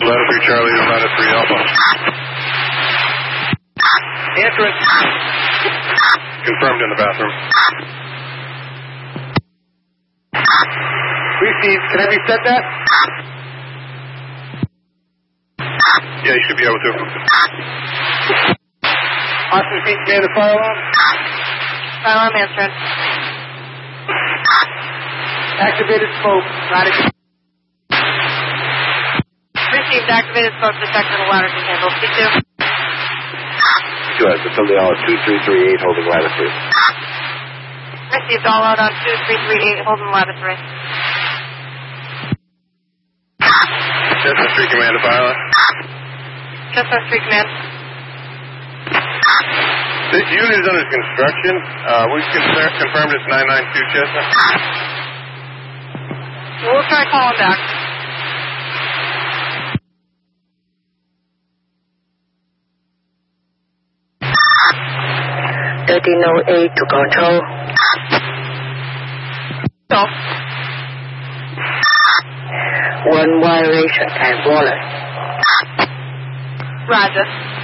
Ladder 3 Charlie to Ladder 3 Alpha. Answering. Confirmed in the bathroom. Received. Can I reset that? Yeah, you should be able to. Austin Street Command to fire alarm. Fire alarm answered. Activated smoke. Received. Activated smoke detected. The ladder can handle. C2. Good. Facility all 2338 holding ladder 3. Received. All out on 2338 holding ladder 3. Chestnut Street Command to fire alarm. Chestnut Street Command. This unit is under construction. We've confirmed it's 992 Chestnut. We'll try calling back. (1308) to control. So. One violation and Wallace. Roger.